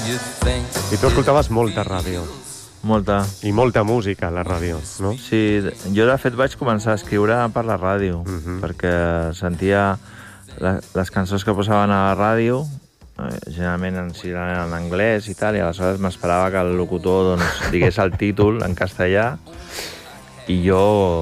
I tu escoltaves molta ràdio. Molta. I molta música a la ràdio, no? Sí, jo de fet vaig començar a escriure per la ràdio, perquè sentia les cançons que posaven a la ràdio, generalment en anglès i tal, i aleshores m'esperava que el locutor digués el títol en castellà, i jo